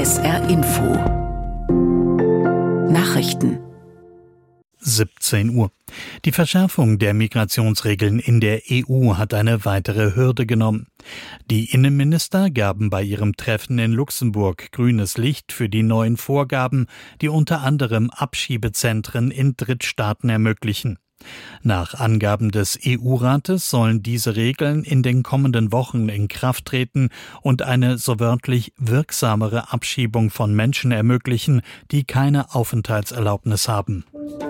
SR Info Nachrichten 17 Uhr. Die Verschärfung der Migrationsregeln in der EU hat eine weitere Hürde genommen. Die Innenminister gaben bei ihrem Treffen in Luxemburg grünes Licht für die neuen Vorgaben, die unter anderem Abschiebezentren in Drittstaaten ermöglichen. Nach Angaben des EU-Rates sollen diese Regeln in den kommenden Wochen in Kraft treten und eine so wörtlich wirksamere Abschiebung von Menschen ermöglichen, die keine Aufenthaltserlaubnis haben.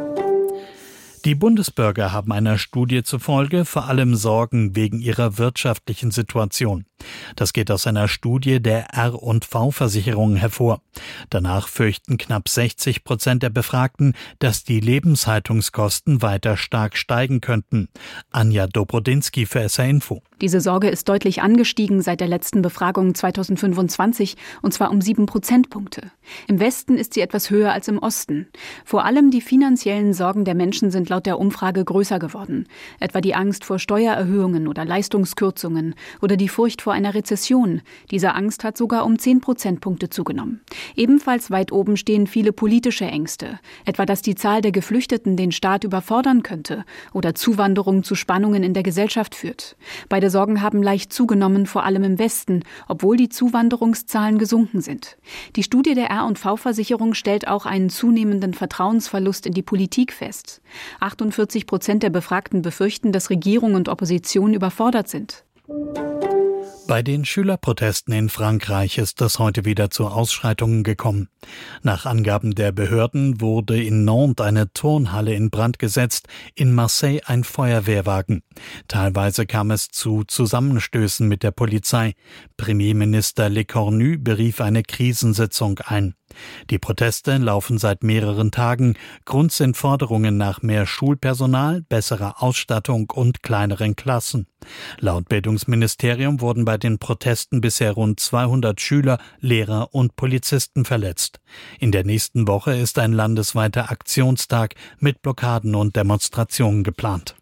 Die Bundesbürger haben einer Studie zufolge vor allem Sorgen wegen ihrer wirtschaftlichen Situation. Das geht aus einer Studie der R&V-Versicherungen hervor. Danach fürchten knapp 60% der Befragten, dass die Lebenshaltungskosten weiter stark steigen könnten. Anja Dobrodinsky für SR Info. Diese Sorge ist deutlich angestiegen seit der letzten Befragung 2025, und zwar um 7 Prozentpunkte. Im Westen ist sie etwas höher als im Osten. Vor allem die finanziellen Sorgen der Menschen sind laut der Umfrage größer geworden. Etwa die Angst vor Steuererhöhungen oder Leistungskürzungen oder die Furcht vor einer Rezession. Diese Angst hat sogar um 10 Prozentpunkte zugenommen. Ebenfalls weit oben stehen viele politische Ängste. Etwa, dass die Zahl der Geflüchteten den Staat überfordern könnte oder Zuwanderung zu Spannungen in der Gesellschaft führt. Beide Sorgen haben leicht zugenommen, vor allem im Westen, obwohl die Zuwanderungszahlen gesunken sind. Die Studie der R&V-Versicherung stellt auch einen zunehmenden Vertrauensverlust in die Politik fest. 48% der Befragten befürchten, dass Regierung und Opposition überfordert sind. Bei den Schülerprotesten in Frankreich ist es heute wieder zu Ausschreitungen gekommen. Nach Angaben der Behörden wurde in Nantes eine Turnhalle in Brand gesetzt, in Marseille ein Feuerwehrwagen. Teilweise kam es zu Zusammenstößen mit der Polizei. Premierminister Lecornu berief eine Krisensitzung ein. Die Proteste laufen seit mehreren Tagen. Grund sind Forderungen nach mehr Schulpersonal, besserer Ausstattung und kleineren Klassen. Laut Bildungsministerium wurden bei den Protesten bisher rund 200 Schüler, Lehrer und Polizisten verletzt. In der nächsten Woche ist ein landesweiter Aktionstag mit Blockaden und Demonstrationen geplant.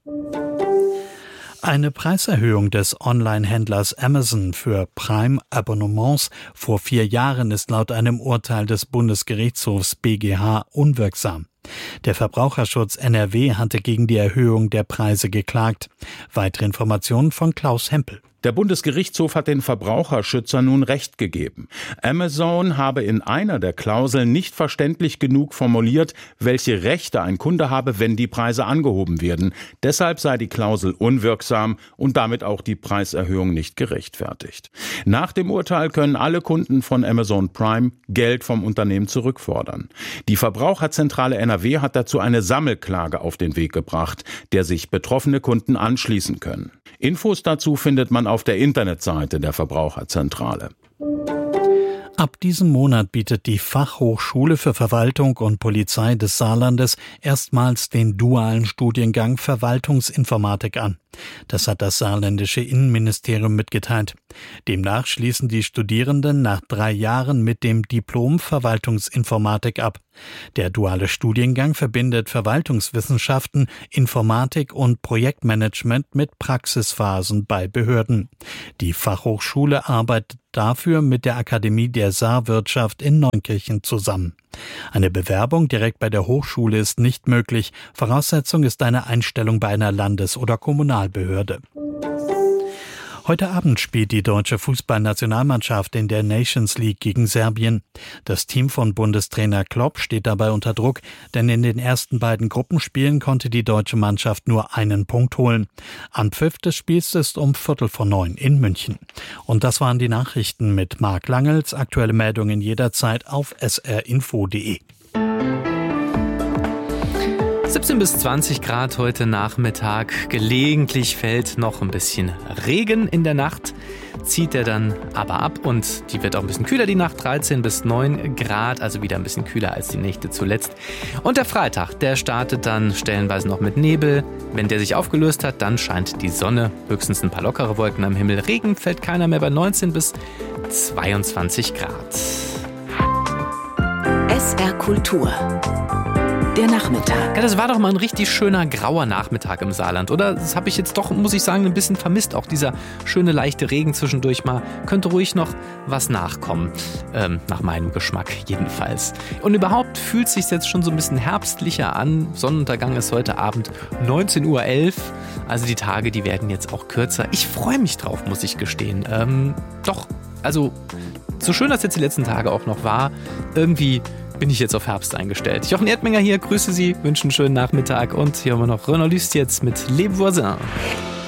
Eine Preiserhöhung des Online-Händlers Amazon für Prime-Abonnements vor 4 Jahren ist laut einem Urteil des Bundesgerichtshofs BGH unwirksam. Der Verbraucherschutz NRW hatte gegen die Erhöhung der Preise geklagt. Weitere Informationen von Klaus Hempel. Der Bundesgerichtshof hat den Verbraucherschützern nun Recht gegeben. Amazon habe in einer der Klauseln nicht verständlich genug formuliert, welche Rechte ein Kunde habe, wenn die Preise angehoben werden. Deshalb sei die Klausel unwirksam und damit auch die Preiserhöhung nicht gerechtfertigt. Nach dem Urteil können alle Kunden von Amazon Prime Geld vom Unternehmen zurückfordern. Die Verbraucherzentrale NRW hat dazu eine Sammelklage auf den Weg gebracht, der sich betroffene Kunden anschließen können. Infos dazu findet man auf der Internetseite der Verbraucherzentrale. Ab diesem Monat bietet die Fachhochschule für Verwaltung und Polizei des Saarlandes erstmals den dualen Studiengang Verwaltungsinformatik an. Das hat das saarländische Innenministerium mitgeteilt. Demnach schließen die Studierenden nach 3 Jahren mit dem Diplom Verwaltungsinformatik ab. Der duale Studiengang verbindet Verwaltungswissenschaften, Informatik und Projektmanagement mit Praxisphasen bei Behörden. Die Fachhochschule arbeitet dafür mit der Akademie der Saarwirtschaft in Neunkirchen zusammen. Eine Bewerbung direkt bei der Hochschule ist nicht möglich. Voraussetzung ist eine Einstellung bei einer Landes- oder Kommunalbehörde. Heute Abend spielt die deutsche Fußballnationalmannschaft in der Nations League gegen Serbien. Das Team von Bundestrainer Klopp steht dabei unter Druck, denn in den ersten beiden Gruppenspielen konnte die deutsche Mannschaft nur einen Punkt holen. Anpfiff des Spiels ist um 8:45 in München. Und das waren die Nachrichten mit Marc Langels. Aktuelle Meldungen jederzeit auf srinfo.de. 17 bis 20 Grad heute Nachmittag. Gelegentlich fällt noch ein bisschen Regen in der Nacht. Zieht er dann aber ab und die wird auch ein bisschen kühler, die Nacht. 13 bis 9 Grad, also wieder ein bisschen kühler als die Nächte zuletzt. Und der Freitag, der startet dann stellenweise noch mit Nebel. Wenn der sich aufgelöst hat, dann scheint die Sonne. Höchstens ein paar lockere Wolken am Himmel. Regen fällt keiner mehr bei 19 bis 22 Grad. SR Kultur Der Nachmittag. Ja, das war doch mal ein richtig schöner grauer Nachmittag im Saarland, oder? Das habe ich jetzt doch, muss ich sagen, ein bisschen vermisst. Auch dieser schöne leichte Regen zwischendurch mal. Könnte ruhig noch was nachkommen. Nach meinem Geschmack jedenfalls. Und überhaupt fühlt es sich jetzt schon so ein bisschen herbstlicher an. Sonnenuntergang ist heute Abend 19:11 Uhr. Also die Tage, die werden jetzt auch kürzer. Ich freue mich drauf, muss ich gestehen. Doch, also so schön das jetzt die letzten Tage auch noch war, irgendwie bin ich jetzt auf Herbst eingestellt. Jochen Erdmenger hier, grüße Sie, wünsche einen schönen Nachmittag und hier haben wir noch Renaud Lüst jetzt mit Les Voisins.